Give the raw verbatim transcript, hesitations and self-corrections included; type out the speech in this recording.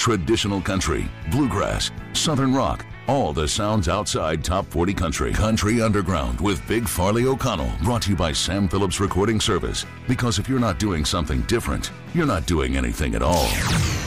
traditional country, bluegrass, southern rock, all the sounds outside top forty country. Country Underground with Big Farley O'Connell, brought to you by Sam Phillips Recording Service. Because if you're not doing something different, you're not doing anything at all.